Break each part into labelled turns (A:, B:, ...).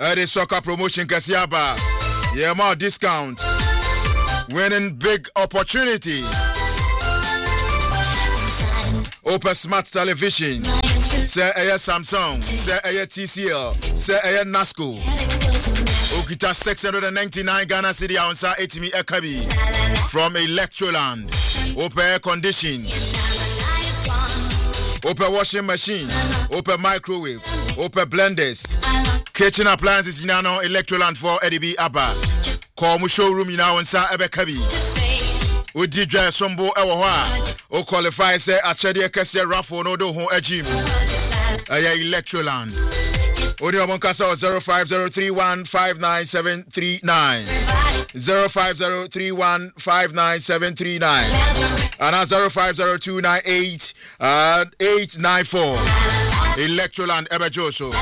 A: The soccer promotion Kasiaba. Yeah, more discount. Winning big opportunity. Open smart television. Say a Samsung. Say a TCL. Say a Nasco. Okita 699 Ghana Cedi ounce 80 Ekabi from Electroland. Open air condition. Open washing machine. Open microwave. Open blenders. Kitchen appliances in Electroland for EDB Abba. Call mu showroom in our Ebekabi. Udi dry sombo ewa. O qualify say achede kese raffle no do ho agim. Aya Electroland. Odi omonkasa 0503159739. 0503159739. And 050298 Electroland Ebejoso.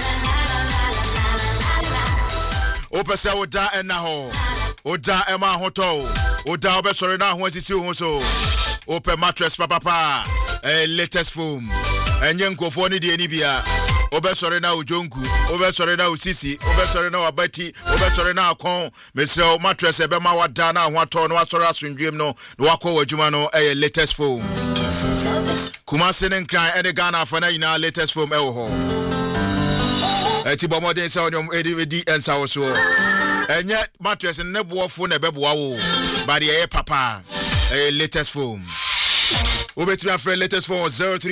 A: Opesa oda enaho. Oda ema hoto. Oda obesore na ho asisi ho so. Open mattress papa. Latest foam. Enye nkofo ni de ni bia. Obesore na ojonku. Obesore na osisi. Obesore na wabati. Obesore na akon. Mesre mattress ebe ma wada na ho ato no asore asundwem no. No wakọ wadwuma no latest foam. Kumasi nkran ene Ghana fa na ina latest foam ewo ho. Eti bomodin se onyom edi ensa wo so. Enye mattress ne boofo na beboa wo. Ba de papa. Latest foam. Obetimi afre latest foam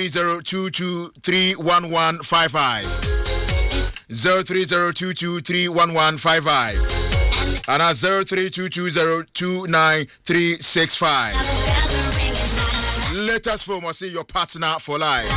A: 0302231155. 0302231155. And 0322029365. Latest foam will see your partner for life.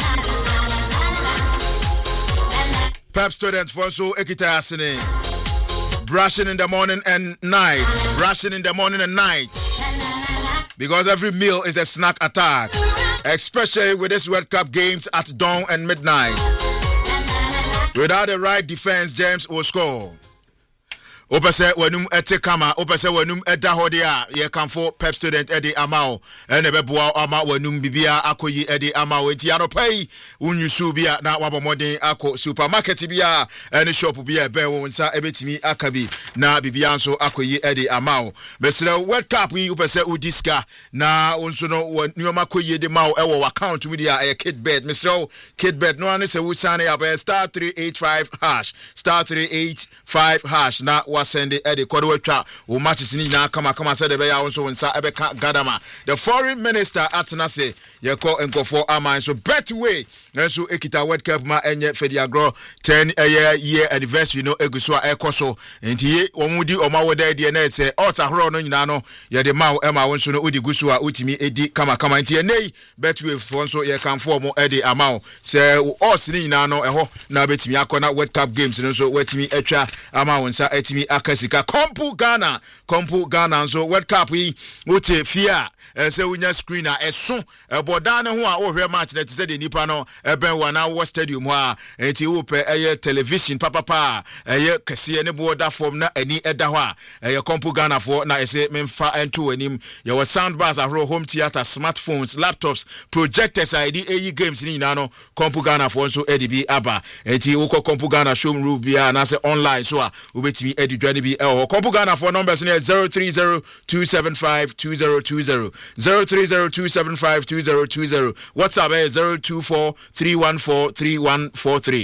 A: Pep students for so ekita asine. Brushing in the morning and night. Brushing in the morning and night. Because every meal is a snack attack. Especially with this World Cup games at dawn and midnight. Without the right defense, James will score. Opese wenum ete kama, opese wenum eda hodia, ye kanfo Pep student edi amao, ene beboa ama wenum bibia akoyi edi amao, enti anopai, unyusu bia na wabomode ako supermarket bia, ene shop bia be wonsa ebetimi akabi, na bibia nso akoyi edi amao. Besere World Cup wi opese udiska, na onso no nyoma koyi edi mao ewo account media e Kitbet, Mr. Kitbet, no ane se wusane ya be star 385 hash, star 385 hash, na send it Eddie Kodwetwa who matches in kama said the also in Ebeka Gadama. The foreign minister at Nase Yako and go for Ama so better way and so Ekita World Cup ma enye Fediagro 10 year anniversary no Eguswa Ekoso and ye Omudi Omawode DNA say Ota Hro no Nano ya de Mao Emma Wonso no Udi Gusua Utimi Edi kama nti nei bet way fonso ye kan form Eddie Amao say all sini nano eho na betimi akona World Cup games so wetimi etwa Ama wonsa etimi akasika Kompu Ghana so World Cup we wote fia say unya screener eso eboda ne ho a ohwe match na tse de nipa no eben wana wo stadium ho enti wo pe television papa kese ne boda form na ani eda ho a Kompu Ghana for na ese memfa ento anim ye wo sound bars ahro home theater smartphones laptops projectors ID games ni na no Kompu Ghana for so EDB aba enti wo Kompu Ghana showroom bia na se online so a obetimi edudwane bi Kompu Ghana for numbers ne 0302752020 0302752020 WhatsApp is 0243143143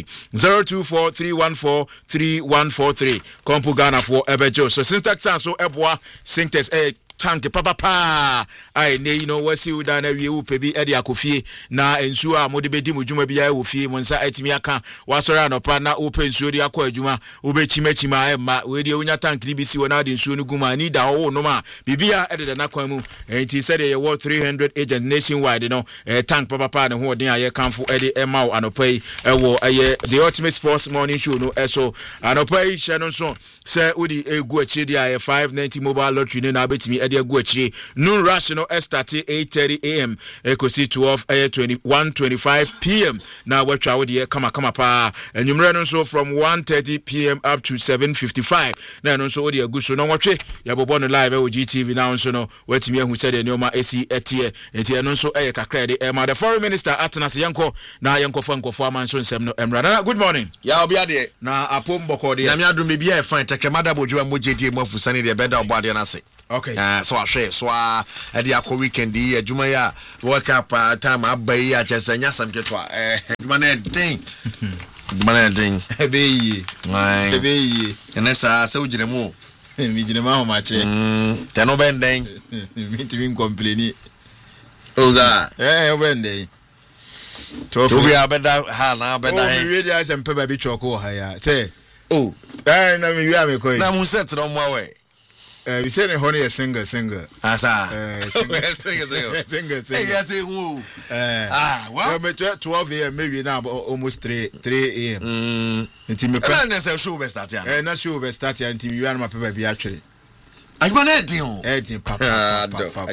A: 0243143143 Kompu Ghana for Ebejo so since that time so Ebwa Synctest tank papa ai ne you know wasi uda na wie upebi edi akofie na ensu a mode bedi mudwuma bia wo fie monsa atimi aka wasore anopa na open nsuo di akọ adwuma obechimachima emma we di onya tank ni bisi wona de nsuo no guma ni da wo no ma bibia ede na kwan mu enti said ye worth 300 agent nationwide no tank papa ne ho den aye kanfo ede emma anopa yi ewo aye the ultimate sports morning show no eso anopa yi hye no so se odi egu achi di aye 590 mobile lottery ne na betimi ade agu akire noon rush no start 8:30 am ekosi 21:25 pm na watwa wo de kama pa enwumre no so from 1:30 pm up to 7:55 na no so wo de agu so no nwotwe yabobo no live o GTV now so no watimi ahu said enioma esi etie enti no so kakra de the foreign minister Atanas Yanko na Yanko Frankofo amanso nsem no emra. Good morning.
B: Ya obi ade
A: na apom boko de
B: na me adum be bia e fine tekremada bodwa mogedi mu afusane de beda obade na se.
A: Okay.
B: So ahwe so e de akọ weekend yi adwuma ya work up time abai ya chese nyasam keto adwuma na den. Adwuma na den.
A: Ebeyi.
B: Enesa se ugire mu.
A: Mi gire ma ho ma che.
B: Teno benden.
A: Mi timi complain.
B: Oza.
A: Obende.
B: To be abeda ha na abeda he.
A: We really as empe ba bi choko ha ya. Say.
B: Oh.
A: Na me wi am ko yi.
B: Na mu set no mo awe.
A: We say the honey singer.
B: Asa.
A: Singer.
B: Hey, I say who? Well,
A: 12 a.m. maybe now almost 3 a.m. Until me
B: plan say show be start ya.
A: Na show be start ya until you are my paper be actually.
B: Ajmanedin.
A: Edin papa.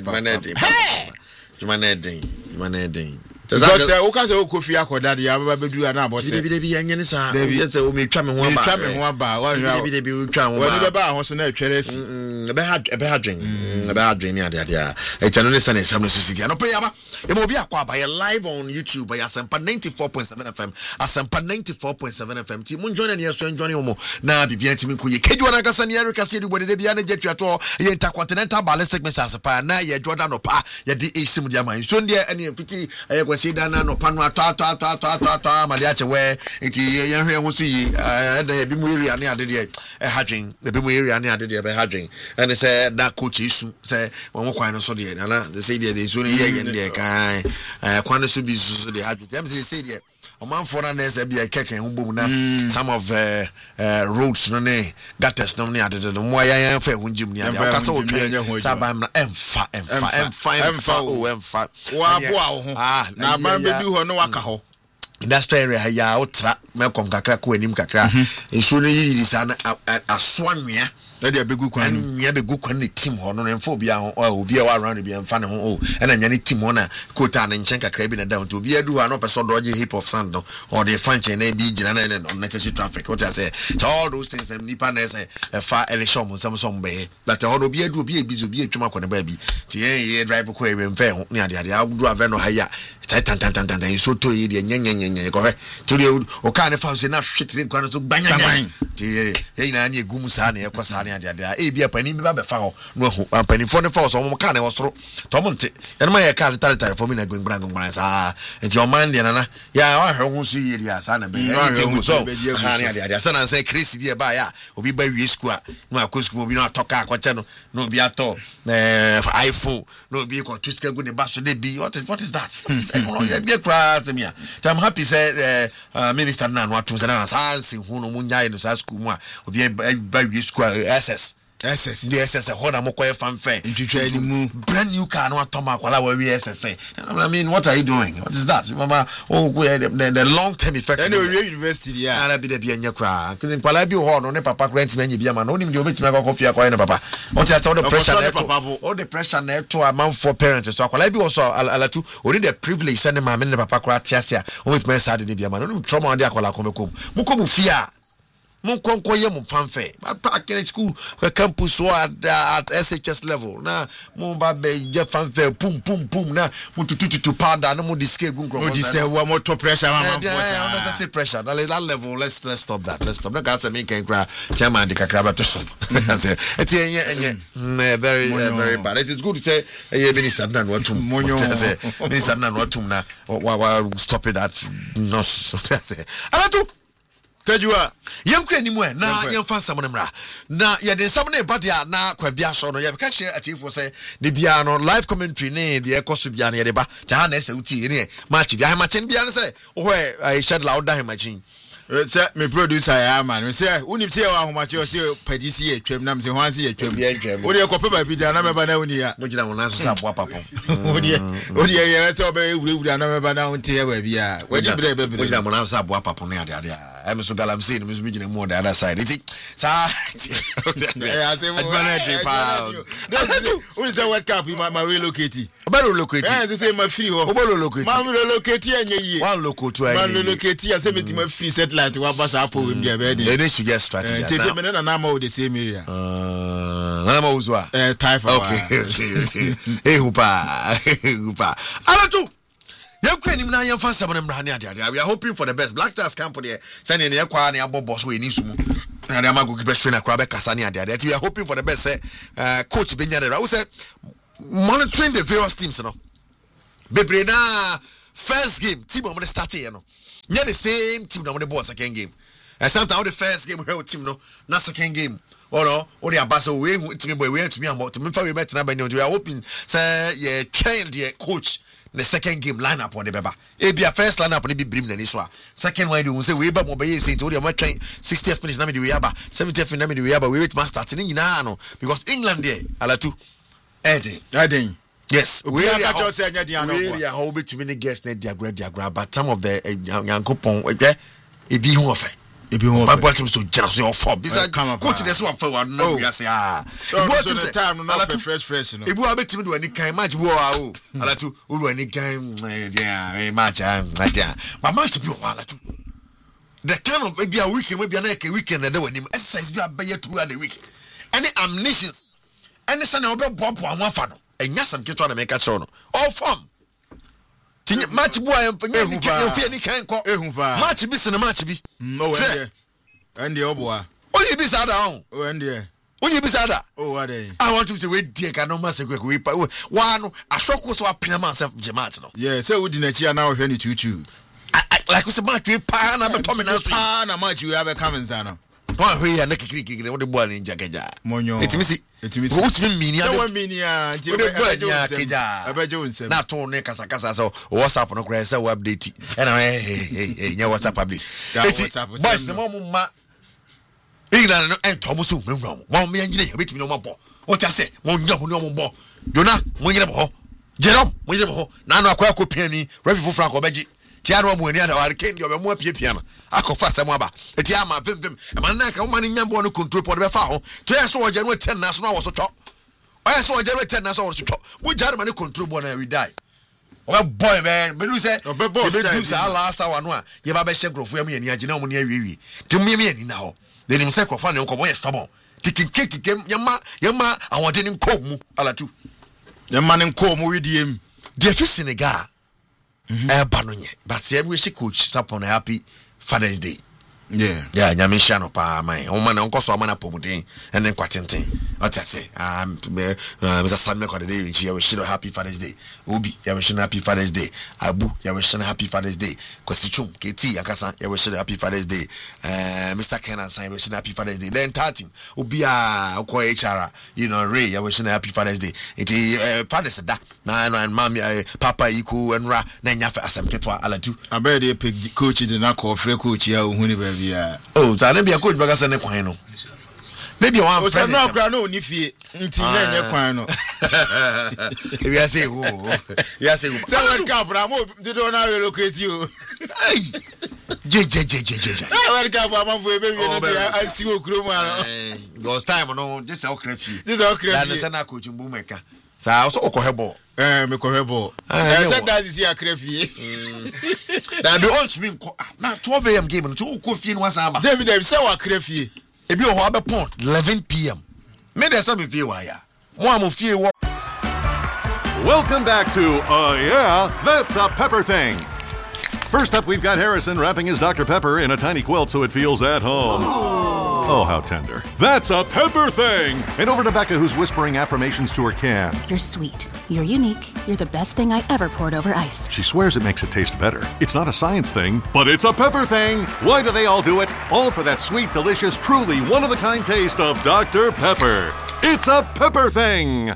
B: Ajmanedin.
A: Because o ka say o kofi akoda de aba bedu na abo say.
B: Debi anye ne sa. Debi say o me twa me ho aba.
A: Twa me ho aba. Wa
B: debi o twa ho aba.
A: Wa be ba ho so na atwere si.
B: Ebe ha dwen ni ade a. Etano ne sa na sam no susidi. No pray aba. E mo bi akwa aba ye live on YouTube by Asempa 94.7 FM. Asempa 94.7 FM. Ti mun join na yeso join omo na bibia ti min ko ye. Keju na kasa ne Erica say de debi na jetwa to ye intercontinental ballistic missiles pa na ye Jordan no pa ye di esim dia man. So ndie ene fiti kwasi dana no pano ato maliache we enti ye hwe ho so yi e bi mu area ne ade de hadwen e bi mu area ne ade de be hadwen ene se da coach isu se won kwan no so de na they say de so ne ye de kan kwan so bi so de hadwen dem say de omanfo na na se bia keke ho bom na some of roads no ne gutters no ne ade de mo ya fa ho njim ne ade o ka se o twa sabam na emfa
A: wa boa ho na ban be du ho no waka ho
B: industrial area ya otra mekom kakra ko anim kakra enso no yiri sa na asoanwea
A: na dia begu kwan
B: nya begu kwan ne team ho no mfa obi a ho obi a wa around bi mfa ne ho na nya ne team ho na kota ne nchen kakra bi na down to obi adu ha no person dodge heap of sand no or the function na bi gina na unnecessary traffic what I say to all those things nipa na say fa election mo some be that all obi adu obi ebizo obi etwuma kwa ne ba bi ti ye drive ko e mfa ho ne ade adu ave no ha ya tan so to ye nyenyenyenye ko he to o ka ne fa so na hwetire kwa no so gbanyanya ti ye na ne egum sa na ye kwa sa ne ade e bia pani bi ba be fa ho no hu pani fo ne fa so mo ka ne osoro to mo nte ye ma ye ka tare fo mi na gbengbran sa enti o man de na ya wa hwe hu so ye dia sa na be anything so ha ne ade sa na say Chris bi e ba ya obi ba wi school a no akosku obi no atoka akwache no no bi ato iPhone no bi ko tuska gu ne ba so de bi what is that I'm happy say minister na no atum say na sanse hu no munya no sa school mu a obi ba wi school SS the SS hold am ko fanfare
A: ntwitwa ni mu
B: brand new car no atoma kwala wa wi SS I mean what are you doing what is that mama the long term effect
A: and we university ya
B: na bi de bi anya kra kin kwala bi ho no ne papa grant me anya bi ama no nim de obetima ka coffee akwa na papa what is all the pressure na to amount for parents so kwala bi wo so alatu only the privilege send ma me ne papa kra tiase a o betima sa de bi ama no nim trauma de akwala komekom mu ko mu fia mon konko ye mon fanfare back in school campus at SHS level na mon ba be je fanfare pum na mo tututu powder na mo disque gun kro mo
A: disque wa mo to pressure ma
B: let's say pressure that level let's stop that na ka say me can cry chairman de kakra bato it's very very bad it is good to say minister na no tum minister na no tum na stop it that no alatu
A: Kajua
B: yanku animu na yemfa nsam ne mra na ye de nsam ne badia na kwa bia so no ye ka hye atifo say de bia no live commentary ne de ekoso bia ne ye de ba ta na ese uti ne match bia match bia ne say o ho I shed loud down matching
A: Say me producer ya man. Say unim say wa homache o say padisi etwam na me say hwan say etwam. Wo de ko peba bi da na me ba na woni ya.
B: No gina wona so sa boa papon.
A: Wo de ya say oba ewura na me ba na wonte ya ba bi a. Wo di bre be bre.
B: Wo gina wona so sa boa papon na ade ade. I me so galamsey no me so gina mo the other side. It sa
A: I say wo say what cap my relocate.
B: Oba relocate.
A: To say my free ho.
B: Oba relocate.
A: Ma relocate anye yi.
B: One locate to
A: man relocate ya say me ti my free satellite wa pass up we be be.
B: They need to get strategy.
A: Say me na na ma the same area.
B: Na ma uzwa.
A: Taifa.
B: Okay. Hey hupa. Alatu. Yekweni mna yemfa sabon mra ne ade. We are hoping for the best. Black Stars camp there. Say ne yakwa ne abobo so eni sumu. Na dem go keep trainer kra be kasa ne ade. We are hoping for the best. Coach Benyadera who say monitoring the various teams no. Bebre na first game team am start here no. Near the same team na mo the ball second game. And sometimes the first game we team no na second game. Or no, or the abaso we to me boy we to me about to me for we met na be we are hoping say yeah train the coach the second game lineup or the beba. E be a first lineup ni be brim na ni so. Second one do say we ba mo be say to the mo train 60th finish na me the we aba 70th finish na me the we aba we wait man start ni nyina no because England there alatu
A: Eden.
B: Yes,
A: we are just saying
B: we are how be to many guests na diagram but some of the yankopon e bi hu ofe. My boy so generous your form. Because coach this one for one no we say
A: What the time no fresh no.
B: If you abet me do any kind match bo alatu do any kind match my match bi alatu. The kind of maybe a weekend maybe a weekend na wani exercise bi abeye throughout the week. Any ammunitions any say na obe bob one fa no. Enya sam keto na make show no. All form. Match boy any kind ko match bi sene match bi
A: no and the oboa
B: only bi sada on
A: and the
B: only bi sada
A: what dey
B: I want to say we dey ka no mass kweku we one asoko so apina man self match no
A: yeah say we di na chia na hwe ni tutu
B: like we say match we pa na be to me na so
A: pa na match we have come in sana
B: one hwe ya na kikiri we dey ball ni jagaja
A: monyo
B: etimisi What's mean?
A: So meania
B: na to ne kasa so WhatsApp no kra say we update and hey WhatsApp update boys no ma England no ento mo so menwram mo me nyine ya betimi no mo bo o ta say mo nya ho no mo bo Jona mo nyine bo ho Jerome mo nyine bo ho na no akwa kopiani refi Franco beji tiaro mo ani ada war ken dio be mo apiepia na akofa asem aba eti ama vim e man na ka wo man nya bo no control pod be fa ho to yes wo janu 10 na so na wo so twa o yes wo janu 10 na so wo so twa mo jare man control bo na we die o boy man be do say be do say ala asa wa no a ye ba be hye grofo ya mo ani age na mo ne awiwi ti mo me ani na ho de nim say krofa ne nko bo ye stubborn tikin yema awode ne nko mu ala tu
A: yema ne nko mu widiem
B: de fi Senegal Banonye, but see, we coach Sapon happy Father's Day. Yeah, Yamisha no pa my woman uncle so man apomudin and then quatentin. What I say, Mr. Samuel got the day which you wish happy Father's Day. Ubi, you wish happy Father's Day. Abu, you wish happy Father's Day. Kosichum, KT, Yakasa, you wish happy Father's Day. Mr. Kenan, I wish happy Father's Day. Then Tatim, Ubia, Oko HR, you know, Ray, you wish happy Father's Day. It is Father's Day. And Mammy, Papa, Iku, and Ra, Nanyafa, Asam Ketwa, Alatu. I bet they pick coach in the Nako, free coach here, who oh, so I never be a coach because I never know. Maybe one friend. No, grano, if you never if you say, oh, yes, tell Cap, they don't relocate you. JJ. I see you, Groma. Ghost time, no, just all crazy. This all crazy. That's an coach in Boomeka. So I also Okohebo. I said that is here, Creffy. Now, the old swim, now 12 a.m. game, and 2 coffee was about David, so I Creffy. If you have a point, 11 p.m. Maybe there's something for you. One of you.
C: Welcome back to Yeah, That's a Pepper Thing. First up, we've got Harrison wrapping his Dr. Pepper in a tiny quilt so it feels at home. Oh, how tender. That's a Pepper Thing! And over to Becca, who's whispering affirmations to her can.
D: You're sweet. You're unique. You're the best thing I ever poured over ice.
C: She swears it makes it taste better. It's not a science thing, but it's a Pepper Thing! Why do they all do it? All for that sweet, delicious, truly one-of-a-kind taste of Dr. Pepper. It's a Pepper Thing!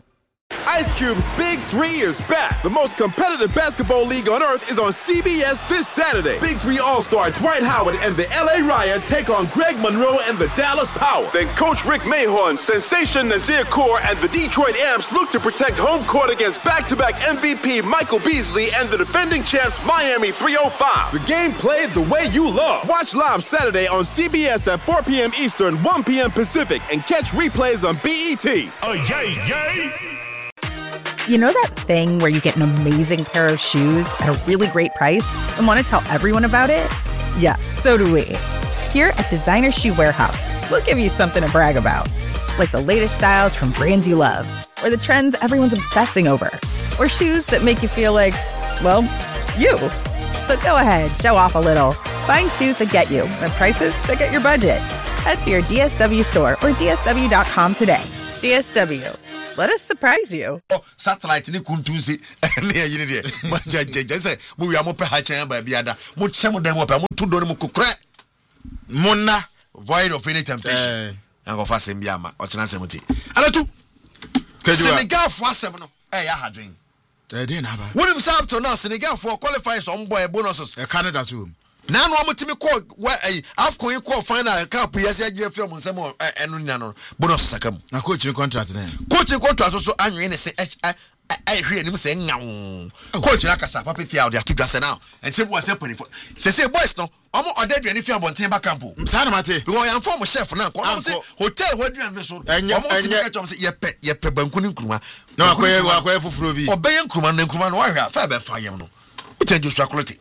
E: Ice Cube's Big 3 is back. The most competitive basketball league on earth is on CBS this Saturday. Big 3 All-Star Dwight Howard and the LA Riot take on Greg Monroe and the Dallas Power. Then Coach Rick Mahorn, Sensation Nazir Kaur, and the Detroit Amps look to protect home court against back-to-back MVP Michael Beasley and the defending champs Miami 305. The game played the way you love. Watch live Saturday on CBS at 4 p.m. Eastern, 1 p.m. Pacific, and catch replays on BET.
F: Oh, yay, yay!
G: You know that thing where you get an amazing pair of shoes at a really great price and want to tell everyone about it? Yeah, so do we. Here at Designer Shoe Warehouse, we'll give you something to brag about. Like the latest styles from brands you love, or the trends everyone's obsessing over, or shoes that make you feel like, well, you. So go ahead, show off a little. Find shoes that get you at prices that get your budget. Head to your DSW store or DSW.com today. DSW. Let us surprise you.
B: Oh, satellite ni kuntunsi. Ne yini de. Ma jaje say mu wi amope ha chan ba bia da. Mu chemo dem opa mu tudo ni mu kokre. Monna void of any temptation. And go fast in biama. O tena semuti. Alatu. Senegal for asem no. Ya hadwen.
A: Dey na ba.
B: When him up to now Senegal for qualify some boy bonuses.
A: Canada too.
B: Now no amutimi call AFCON call final cup yes ya from nsem enu nya no bonus sakam.
A: Na coaching contract then.
B: Coaching contract so anwe ne say I hwe anim say nyawo. Coach na kasa papa fia de atudwa say now. And say boy say panifo. Say boys no omo odaduane fia bonten ba campo.
A: Msa na mate.
B: Because I am former chef now. Omo say hotel waduane so. Omo timi ka say ye pe banku ni nkruma.
A: No akoye fufuro bi.
B: Obey nkruma na nkruma no wa hwe fa be fa yem no. Uche Joshua quality.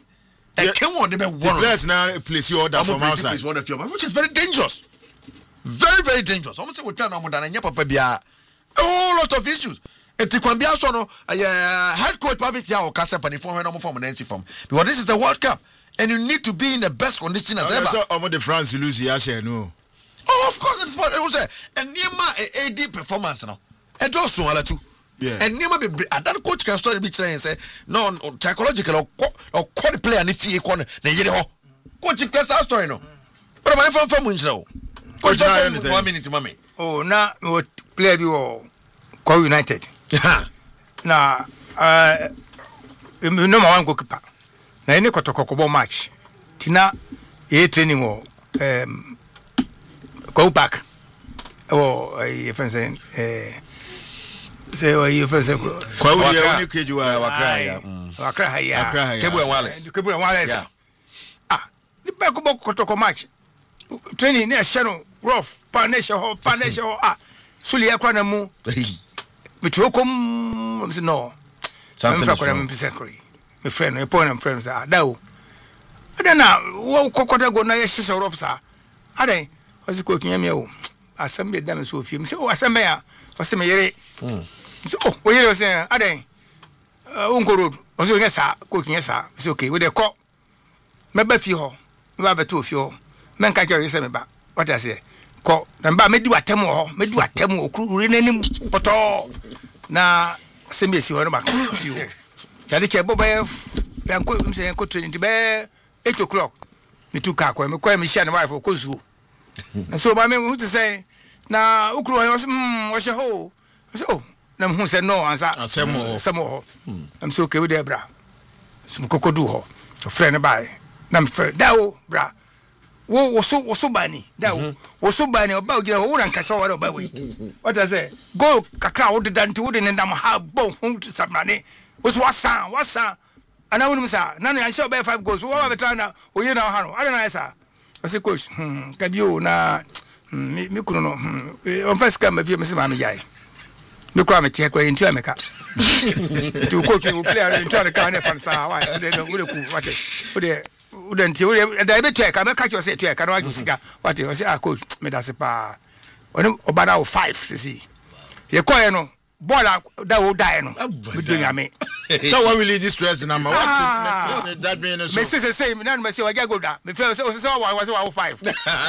A: The players now place you order from outside,
B: which is very dangerous. Very, very dangerous. Almost we tell no more than a whole lot of issues. If the Kwambia Sono, head coach Babit Yao Casa Paniform and from an NC form. Because this is the World Cup and you need to be in the best condition as ever.
A: So, the France you lose, yes, no.
B: Oh, of course, it's what it was. And near my AD performance now. And also, too. Yeah. And never be that coach can story be and say no psychological or quality player and if he corner na yere ho coach can story no but my from now coach 1 minute mama
H: oh na what player bi Call United na no one goalkeeper na any kotokoko match tina e training go back oh if I say say you first
B: kwa uni keju wakra ya Kebu and Wallace
H: the back of kotoko match training near Shano rough panesha ho suli akwa na mu mitokom no something my friend my point friends dawo adana wo kokota go na yesha rough sa adan osiko kinyame o asambe dam so fiem say o asambe ya o me yere so we hear say aden unko road o so nyesa ko kinyesa so okay we dey call me ba fi ho me ba beto fi ho men ka kere say me ba what I say ko na ba me di watem ho me di watem okuru nanim poto na sembe si ho no ba fi ho ya de che bobo ya ko me say ko training be 8 o'clock me tu ka ko me share na wife ko zuo so ba me who to say na ukuru ho she ho so na who say no answer asemo I'm so okay with the bra some kokodu ho so friend by na me friend dawo bra wo so bani dawo wo so bani oba ogira wo ranka so wa oba we what I say go kakra wo dedanti wo de ndam ha bon home to samane wo so wasa ana wonu sa na no ansho oba 5 goals wo ba betana wo ye na ha no ada na esa I say coach kabio na mi kuno no on first come via me se ma me jai me kwa me tie kwa ntu ameka to coach we player ntu na ka na fan sa wa de no we ku what we nti we da be tie ka me catch you say tie ka no agisiga what you say coach me da se pa oni obada 5 sisi ye koye no ball da wo die no me do nyame
A: so what will this stress number what that mean so
H: me say me na me say wa go da me feel say wa was 5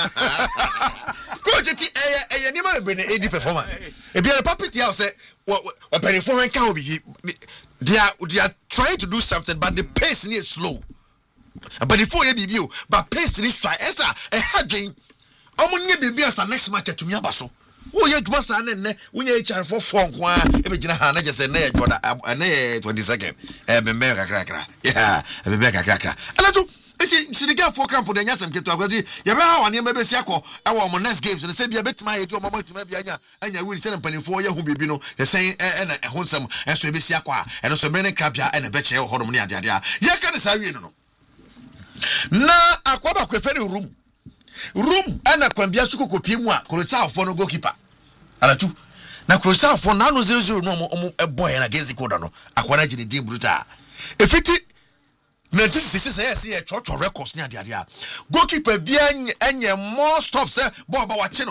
B: coach ti ni ma be na AD performance e be puppet here say what performance can be they are trying to do something but the pace is slow but before you be but pace is fast esa e hadwen omo nye bibi as next match to me abaso Oh, you must have when you charge for phone. If you have just a net, but a 22nd. America cracker. Yeah, America cracker. A little. It's the girl for camp with the Yasam get to a body. You're out on your maybe Siako. I want my next games and say, be a bit my 2 moments to maybe and you will send a penny for you who be no, the same and a wholesome and so be Siaqua and also many capia and a betcha or Hormonia. Yakan is how you know. Na akwaba kwefere room ana kwambia suko kopimwa Kurosawa for no goalkeeper alatu na Kurosawa for na no 0-0 no boy na against the corner no akwana gide dim bruta efiti 1966 say a church records nya dia goalkeeper bia enye more stops ball na chino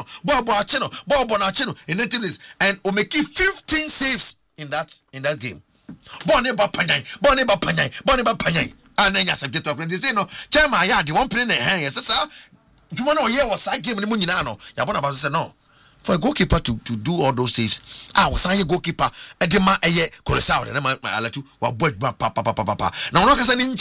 B: in 19 minutes and o make 15 saves in that game ball never panyan ananya subject of they say no chairman ya the one play na hand say sir juma no ye was that game ni mu nyina no ya bona ba say no for a goalkeeper to do all those saves was a goalkeeper edema eye Kurosawa na alatu wa boy pa na ono kasa ni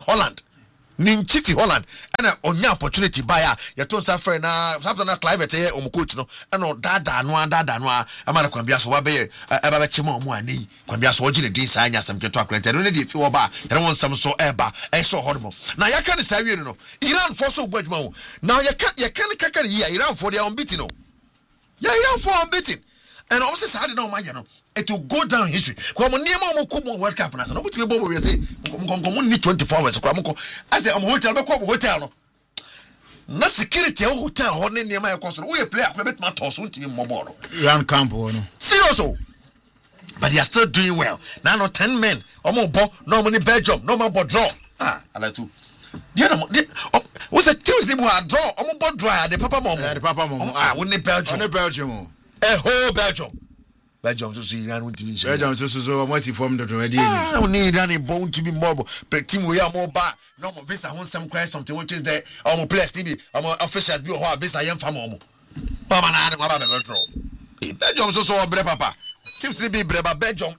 B: nchifi Holland and onya opportunity buyer ya ton sa friend na after na Clive te o coach no and dada no amana kwambia so wa be eba chima omo ani kwambia so ogine din sa anya sam keto akwenta no dey fi oba ya won sam so eba e so horrible na ya kan sa wi no Iran for so gbaduma o now ya kan kakari ya Iran for they unbeaten no ya Iran for unbeaten and also say no man no it will go down history kwa mo niam mo ko World Cup na no butime bobo we say mo ni 24 hours kwa mo ko I say am hotel be ko hotel no na security hotel ho ne niam ya ko so we play akwa bet ma toss untimi mo ball
A: Iran camp no
B: serious but they are still doing well now no 10 men omo bo no mo ni Belgium no man bo draw ala tu what's the teams ni mo draw omo bo draw the papa mom we ni Belgium whole Belgium to see Iran to be
A: Belgium so what he formed already
B: we need Iran born to be more team we are more back no more visa won some question something which is there our players TV our officials be how visa yam fam omo mama na wa ba draw Belgium so bre papa teams be bre ba Belgium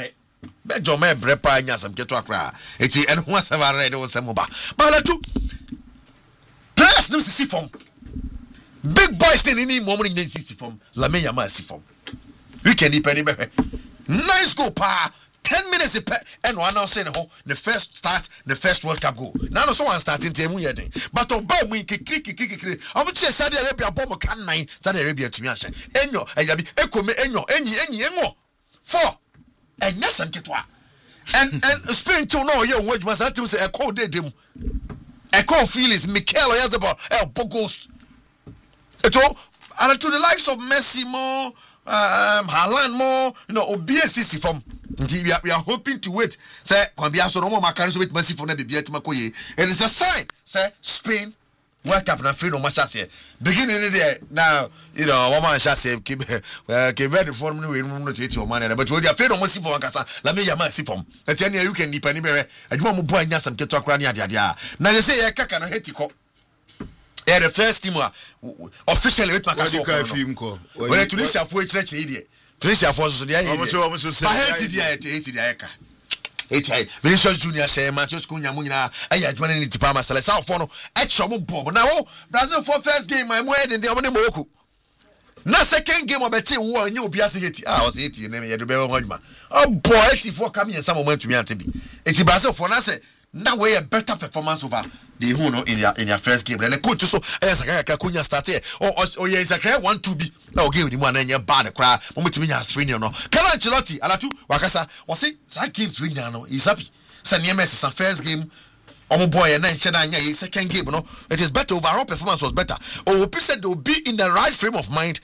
B: bre pa nya sam keto akra eti en ho asaba ready won sam ba la tu players no see form big boys in any moment in the form Lamine Yamal see form we can depend nice goal pa 10 minutes and one now saying the first World Cup goal now no one starting team yet but oba we kiki I'm say Saudi Arabia bomb can 9 Saudi Arabia to me enyo ayabi ekome enyo 4 and yes and ketwa and Spain to know your wage must have to say a call dem a call Felix Mikel Oyarzabal Bogos to the likes of Messi more, Haaland more, OBSC from. We are hoping to wait. Say, Kwambia so no more Macarius with Messi for Nebi Biatimakoye. It is a sign. Say, Spain, World Cup na free no match here. Beginning there now, one man shall say, keep ready for me. We won't take your money, but we are afraid of Messi for Ankasa. Let me Yamal see from. At 10 years you can depend anywhere. I want to boy Nasam get to Akrania. Now they say, I can't hate you. The first team officially with Makaso. When Tunisia for church idiot. Tunisia for so dia. Almost Vinicius Junior say Manchester Cunha Munina aya adwane ni tipama sele South for no extra bomb. Now Brazil for first game my mo head in the Moku. Na second game obeche wo anya obi asegeti. Was 80 na me ye do be wonjuma. Oh boy 84 coming in some moment to me antibi. Eti Brazil for na say now we a better performance over the who no in your first game. And the coach so Sakaya Cunha started or yes Sakaya 1-2 be now give him one and your bad cry. Moment to me has 3 no. Carlo Ancelotti Alatu Wakasa was it that game's win now he's happy. Sanya Messi first game boy and then second game no. It is better overall performance was better. Opi said they'll be in the right frame of mind.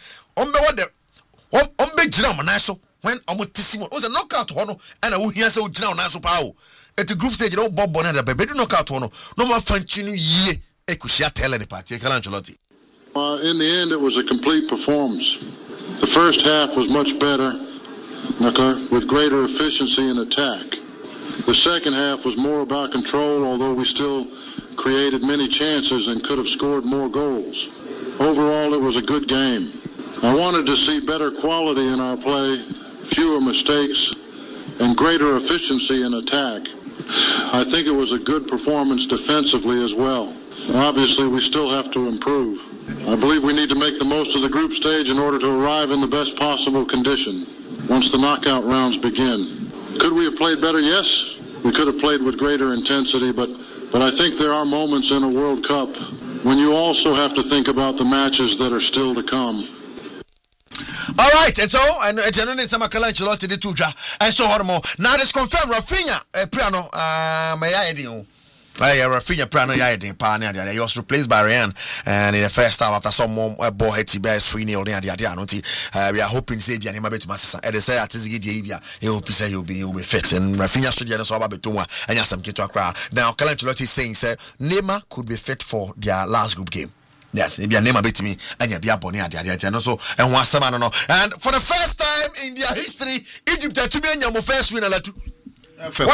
B: When Omotissimo was a knockout hono and I will hear so now naso power. At the group stage, no Bob Bonnet, baby, no knockout hono. No more functioning ye. Ekushia tell any party, Calancelotti.
F: In the end, it was a complete performance. The first half was much better, with greater efficiency in attack. The second half was more about control, although we still created many chances and could have scored more goals. Overall, it was a good game. I wanted to see better quality in our play, fewer mistakes, and greater efficiency in attack. I think it was a good performance defensively as well. Obviously, we still have to improve. I believe we need to make the most of the group stage in order to arrive in the best possible condition once the knockout rounds begin. Could we have played better? Yes. We could have played with greater intensity, but I think there are moments in a World Cup when you also have to think about the matches that are still to come.
B: All right, and so and it's a Ancelotti the Tuja, and so on. Now it's confirmed Rafinha, Piano, Mayadio. Rafinha Prano Yadin Pana, he was replaced by Ryan, and in the first half after some more ball hit Tibes 3-0 near the Adianoti. We are hoping Sabia and Mabet Massa at the say at Ziggy, he will say he'll be fit, and Rafinha Studio and Betuma and Yasam Kitokra. Now, Calancelotti is saying, sir, Neymar could be fit for their last group game. Yes, it be a name about me, and you be a bonny at the and so and one summer. And for the first time in their history, Egypt had to be a first winner. But with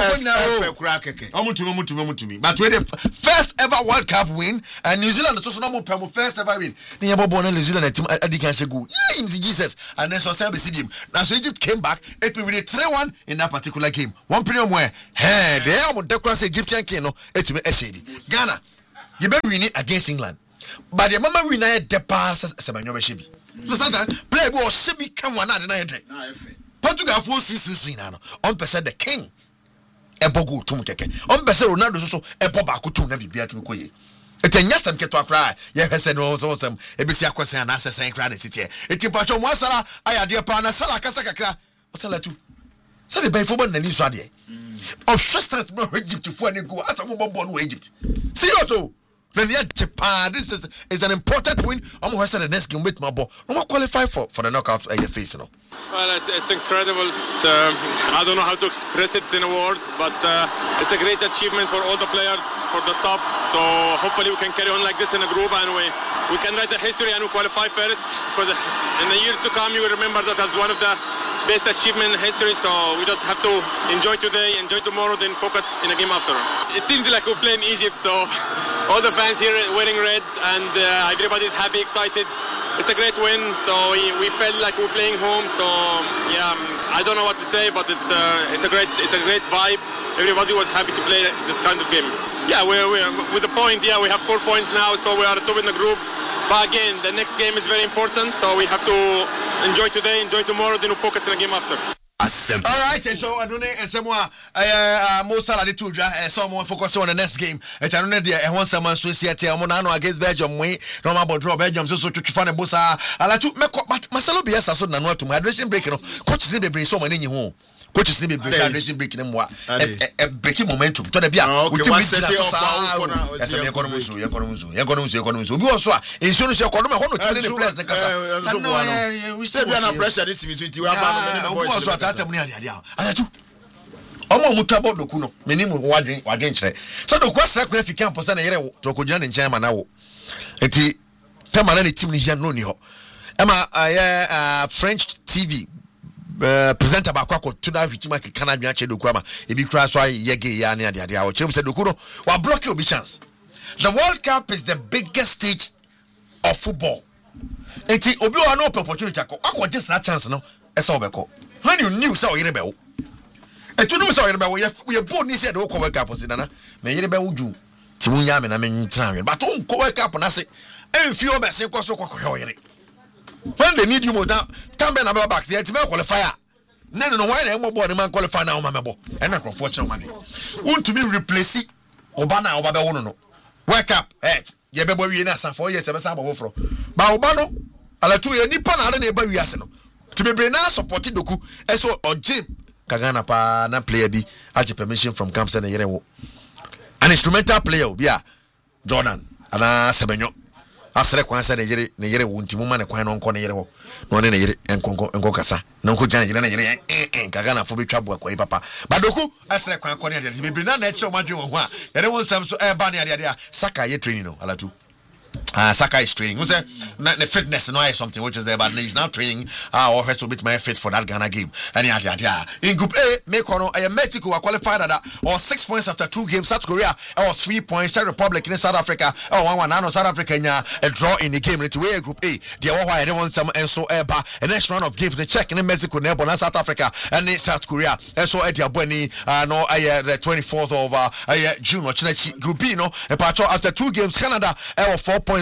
B: the first ever World Cup win, and New Zealand is also not first ever win. New Zealand team Jesus and then so now so Egypt came back, it with a 3-1 in that particular game. One premium where hey they are the Egyptian king, it's Ghana. You better win it against England. But the mama win the pass Sebanyo Shibi. So sometimes play ball Shibi come one and I Portugal for Susu on percent the king. Ebogo tum keke. On percent Ronaldo so eboba kutum na bibia to koye. Etenya sam keto akra. Ye hese no so sam ebisi akwese na asesen kra na sitie. Eti pacho mo asala ayade pa na sala kasa kakra. Osala tu. Sabe bay football na ni so ade. Of stress no Egypt for any go asa mo bobo no Egypt. See you then Japan, this is an important win. I'm going to say the next game with my ball. I'm going to qualify for the knockout phase.
I: Well, it's incredible. I don't know how to express it in words, but it's a great achievement for all the players, for the staff. So hopefully we can carry on like this in a group and we can write a history and we qualify first. Because in the years to come, you will remember that as one of the best achievement in history. So we just have to enjoy today, enjoy tomorrow, then focus in a game after. It seems like we're playing Egypt, so all the fans here wearing red and everybody's happy, excited. It's a great win, so we felt like we're playing home. So yeah, I don't know what to say, but it's a great vibe. Everybody was happy to play this kind of game. Yeah, we're with the point. Yeah, we have 4 points now, so we are top in the group. But again, the next game is very important, so we have to enjoy today, enjoy tomorrow, then we focus on the game after.
B: All right, and so I don't know, and someone most salary to someone focus on the next game. And I don't know, I want someone to see Monano against Belgium. We no about draw Belgium, so to find a bossa. I like to make but Marcelo Bielsa so not to my dressing break. Coach didn't bring someone in home. Coaches need to be dressing break in moi. A breaking momentum. To the Bia, we will set it off. As a economism. We also insurance economy. One to the place. The we still be under pressure. This is with you. Also at that time, I do. Omo mutabo dokuno. Menimu wagenche. So the question if you can't possess a year to Kojan in China now. Eti Tamana team ni here no ni ho. Emma French TV. Presenter bakwako to that which make Canada che dokuama e bi kra so yege ya ne ade ade a o chem se dokuno wa block obi chance. The World Cup is the biggest stage of football. Enti obi o no opportunity akọ just that chance no e se obeko. When you knew say o yere be wo. Etu no say o yere be wo we bold ni say the World Cup say nana me yere be wo ju ti munya me na me ntran but on World Cup na say emfi o be se ko so kokọ yere. When they need you more, come back and back. It's about qualifier. No, why they more board man qualify now, mamma. And not fortune money. Want to be replace Obana or Baba no. Wake up, ye be boy in us 4 years, ever sabo fro. Ba Obano, ala 2 years, Nippon, I don't know, Yasino. To be brain supported Doku, so or Jim Kagana pa na player be at permission from Camps and Yerewo. An instrumental player, yeah, Jordan, and Sebenyo. Asere kwansa na yere wunti mu ma ne kwan no nko ne yere ho no ne yere enko kasa na nko jana yere na yere kaga na fo betwa bo akwai papa badoku asere kwan ko ne yere bibiri na eche o madwe ho a yere won sam so ba ne yere a Saka ye training no alatu Saka is training. Who said the fitness no is something which is there, but he's now training. Or has to be my fit for that Ghana game. And in Group A, Mexico are qualified at or 6 points after 2 games. South Korea or 3 points. Czech Republic in South Africa or 1-1. South Africa a draw in the game. It's way Group A. The why they want some and so the next round of games. The Czech in Mexico, and South Africa and South Korea. And so at Yabweni the 24th of June. Group B, no. After 2 games, Canada 4 points.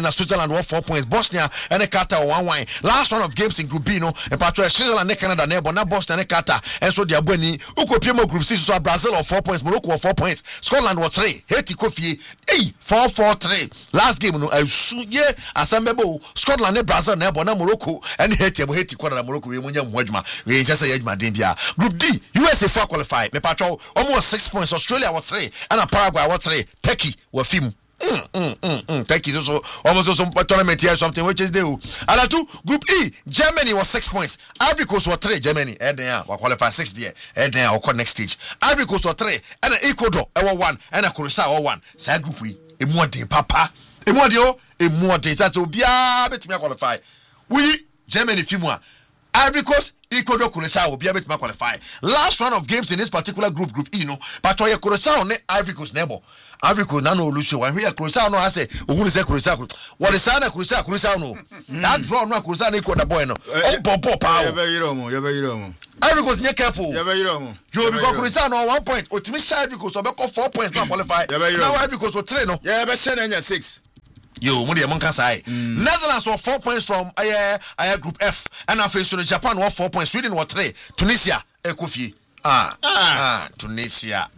B: Scotland and Switzerland won 4 points. Bosnia and Qatar 1-1. Last round of games in Group B, no. And Patro Switzerland and Canada neighbor, not Bosnia and Qatar. And so the Abweni, Ukopimo Group C, so Brazil of 4 points, Morocco of 4 points, Scotland was 3. Haiti Kofi, 4-4-3. Last game, no, Assemble Scotland and Brazil neighbor, na Morocco and Haiti Quadra Morocco, we just say Dembia. Group D, USA 4 qualified. Me Patro almost 6 points. Australia was 3, and Paraguay was 3. Turkey was 5. Turkey is also almost some tournament here, something which is due. And 2, Group E, Germany was 6 points. Ivory Coast was 3. Germany, will qualify 6th year. Or call next stage. Ivory Coast was 3, and Ecuador 1, and Curacao 1. Say Group E, a more day, Papa. A more day. That's to be a bit me qualify. We Germany, few more. Ivory Coast, Ecuador, Curacao will be able to qualify. Last round of games in this particular group E, no. But to Curacao, Ivory Coast neighbor. Ivory Coast, no Lucio. When we are Curacao, no, I say, who is Curacao? What is Sana Curacao? No. That draw, no, Curacao, Ecuador, boy, no. Oh, Bobo, power. Ivory Coast, you're careful. You will be Curacao, no 1 point. Optimistic Ivory Coast, so 4 points to qualify. Now Ivory Coast will 3, no. Yeah, but 6. Mundi Monkasai. Netherlands were 4 points from Group F, and after Japan won 4 points. Sweden were 3. Tunisia, Ekofi. Tunisia.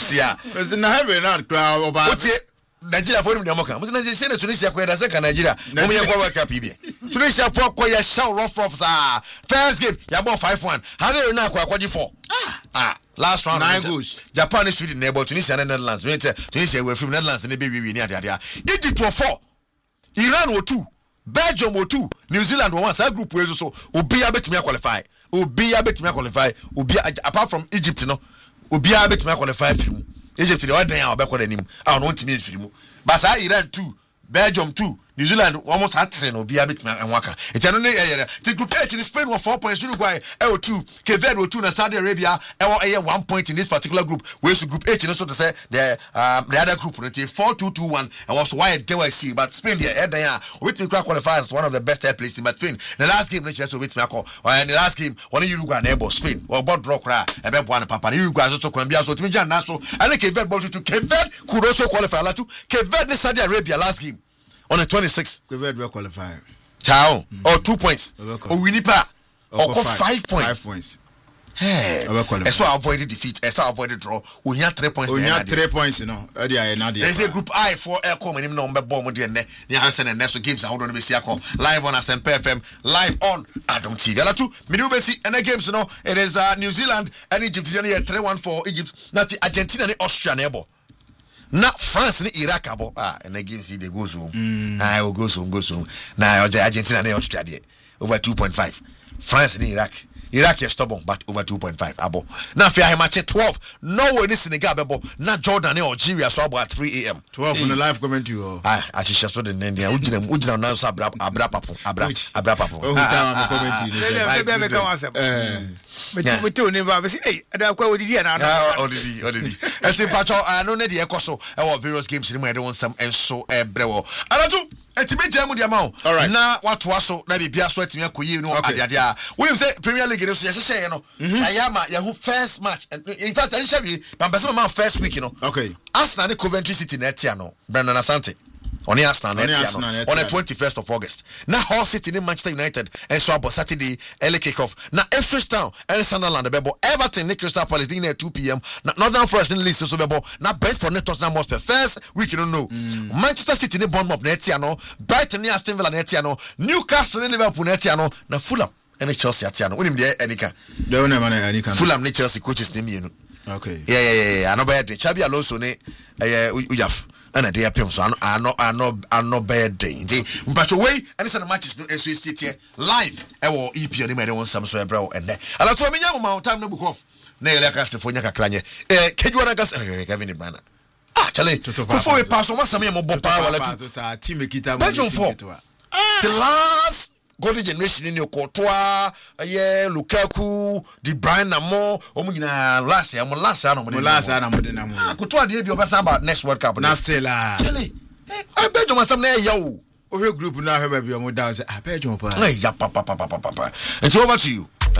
B: Nigeria for him Demoka. But Nigeria Tunisia kwa da second Nigeria. Mo ye kwa World Cup bi. Tunisia for kwa ya show rough first game ya ball 5-1. Have you na kwa 4. Last round 9 goals. Japan is Sweden neighbor Tunisia and Netherlands. Tunisia were from Netherlands and they be ni adia. Egypt were 4. Iran were 2. Belgium were 2. New Zealand were 1. So group we so Obia betimi qualify. Apart from Egypt no. Obia betimi qualify film. Egypt the other day I be call them. I don't want me film. But Iran 2, Belgium 2, New Zealand almost had 3 no Obia betimi anwaka. It no the group H in Spain were 4 points, Uruguay 2, Cape Verde were 2 na Saudi Arabia 1 point in this particular group. Whereas group H so to say the other group 4-2-2-1 and was why they were see but Spain there with me qualify as one of the best third place team but Spain the last game just with me and the last game one Uruguay neighbor Spain or board draw cry and be one papa Uruguay so Colombia so to Jan so and Cape Verde ball to Cape Verde could also qualify la to Cape Verde Saudi Arabia last game on the 26th
A: Cape Verde will qualify
B: Ciao or 2 points or Winnipeg or 5 points. Hey, so avoided defeat, so avoided draw. We have 3 points.
A: We have 3 points, you know.
B: There's a group I for air coming number bomb with the Hansen and Nesso games. I want to be live on SMP FM, live on Adam TV. Alatu, Midubesi and the games, you know. It is New Zealand and Egypt. 3-1 for Egypt. Not the Argentina and Austria neighbor. Not France and Iraq abo. And the games they go home. I will go home. Now Argentina and Austria over 2.5. France and Iraq is stubborn, but over 2.5. Abo. Now, if I match 12, Norway in Senegal, not Jordan or Algeria, so about 3 a.m.
A: 12 on the live commentary.
B: I should show the India. Ujina now Abrapapo.
H: We told him about hey, I don't know what did he and
B: I see Pacho. I know the Ecoso. Our various games in my own some and so brewo. I don't do. It's a bit jam with the amount. All right. Now, what was so? Let me be a sweating you know. William say Premier League is say, you know, Ayama, Yahoo first match. In fact, I shall be Bambasama first week, you know. Okay. Arsenal Coventry City Netiano, Brandon Asante. On Arsenal on the 21st of August. Now Hull City in Manchester United and so about Saturday early kickoff. Now Ipswich Town and Sunderland Bebo Everton Crystal Palace dinner at 2 p.m. Now Northern Forest in the list so Bebo now Brentford Tottenham Hotspur first week you don't know. Manchester City in Bournemouth Netiano, Brighton near Aston Villa Netiano, Newcastle in Liverpool Netiano, now Fulham and Chelsea Atiano. When him there Anika. Fulham ne Chelsea coaches name you. Okay. Yeah. I know by the Xabi Alonso ne Ujaf. And they appear so I know bad day. But away and it's a matches no SWC here live. I will EP on the on some so bro and there. And that's why me young time no book off. Na ele akase fonya kakranye. Kejuana gas Kevin Brana. Chale. Before we pass on some mo bopa wala tu. So team ekita mo. The last golden generation in your Courtois, Lukaku, De Bruyne, Namo, Omina, last year, Courtois, the Obasa about next World Cup. Now, still, I bet you must have yo. Over group now, have a more down. I bet you, papa. And so over to you.